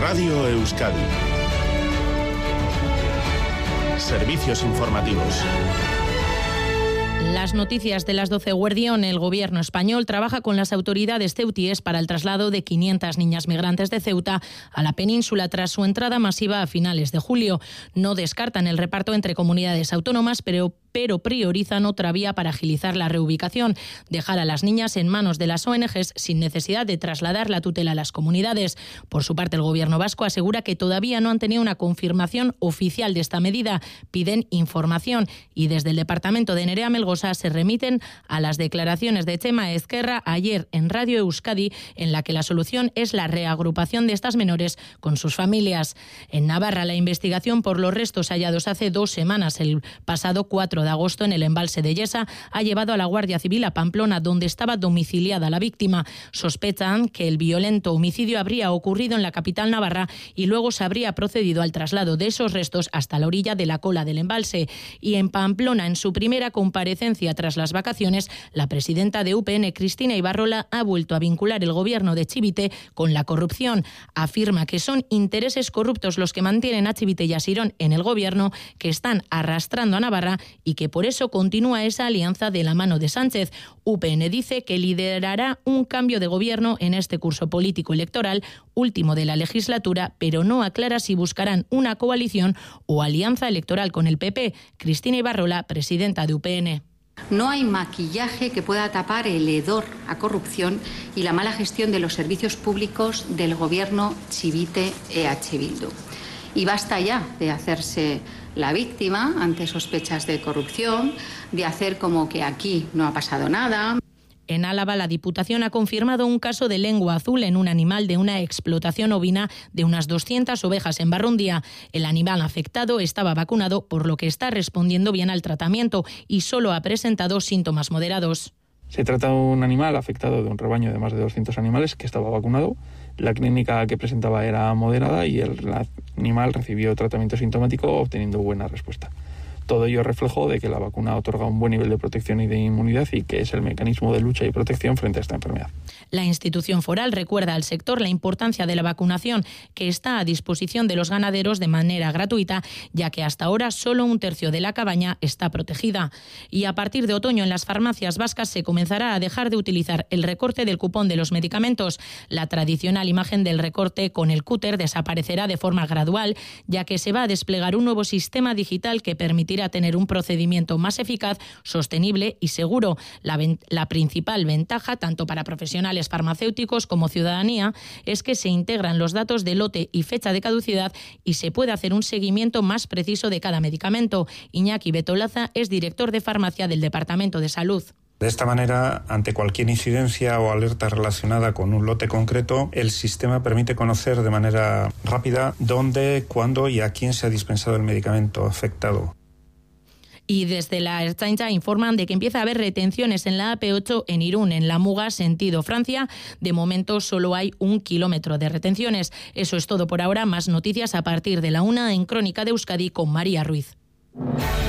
Radio Euskadi. Servicios informativos. Las noticias de las 12, Guardión. El gobierno español trabaja con las autoridades ceutíes para el traslado de 500 niñas migrantes de Ceuta a la península tras su entrada masiva a finales de julio. No descartan el reparto entre comunidades autónomas, pero priorizan otra vía para agilizar la reubicación, dejar a las niñas en manos de las ONGs sin necesidad de trasladar la tutela a las comunidades. Por su parte, el gobierno vasco asegura que todavía no han tenido una confirmación oficial de esta medida. Piden información y desde el departamento de Nerea Melgosa se remiten a las declaraciones de Txema Ezquerra ayer en Radio Euskadi, en la que la solución es la reagrupación de estas menores con sus familias. En Navarra, la investigación por los restos hallados hace 2 semanas, el pasado 4 de agosto, en el embalse de Yesa, ha llevado a la Guardia Civil a Pamplona, donde estaba domiciliada la víctima. Sospechan que el violento homicidio habría ocurrido en la capital navarra y luego se habría procedido al traslado de esos restos hasta la orilla de la cola del embalse. Y en Pamplona, en su primera comparecencia tras las vacaciones, la presidenta de UPN, Cristina Ibarrola, ha vuelto a vincular el gobierno de Chivite con la corrupción. Afirma que son intereses corruptos los que mantienen a Chivite y a Sirón en el gobierno, que están arrastrando a Navarra y que por eso continúa esa alianza de la mano de Sánchez. UPN dice que liderará un cambio de gobierno en este curso político electoral, último de la legislatura, pero no aclara si buscarán una coalición o alianza electoral con el PP. Cristina Ibarrola, presidenta de UPN. No hay maquillaje que pueda tapar el hedor a corrupción y la mala gestión de los servicios públicos del gobierno Chivite-EH Bildu. Y basta ya de hacerse la víctima ante sospechas de corrupción, de hacer como que aquí no ha pasado nada. En Álava, la Diputación ha confirmado un caso de lengua azul en un animal de una explotación ovina de unas 200 ovejas en Barrundia. El animal afectado estaba vacunado, por lo que está respondiendo bien al tratamiento y solo ha presentado síntomas moderados. Se trata de un animal afectado de un rebaño de más de 200 animales que estaba vacunado. La clínica que presentaba era moderada y el animal recibió tratamiento sintomático obteniendo buena respuesta. Todo ello es reflejo de que la vacuna otorga un buen nivel de protección y de inmunidad y que es el mecanismo de lucha y protección frente a esta enfermedad. La institución foral recuerda al sector la importancia de la vacunación, que está a disposición de los ganaderos de manera gratuita, ya que hasta ahora solo 1/3 de la cabaña está protegida. Y a partir de otoño en las farmacias vascas se comenzará a dejar de utilizar el recorte del cupón de los medicamentos. La tradicional imagen del recorte con el cúter desaparecerá de forma gradual, ya que se va a desplegar un nuevo sistema digital que permitirá tener un procedimiento más eficaz, sostenible y seguro. La principal ventaja, tanto para profesionales farmacéuticos como ciudadanía, es que se integran los datos de lote y fecha de caducidad y se puede hacer un seguimiento más preciso de cada medicamento. Iñaki Betolaza es director de farmacia del Departamento de Salud. De esta manera, ante cualquier incidencia o alerta relacionada con un lote concreto, el sistema permite conocer de manera rápida dónde, cuándo y a quién se ha dispensado el medicamento afectado. Y desde la Ertzaintza informan de que empieza a haber retenciones en la AP8 en Irún, en la Muga, sentido Francia. De momento solo hay 1 kilómetro de retenciones. Eso es todo por ahora. Más noticias a partir de la 1 en Crónica de Euskadi con María Ruiz.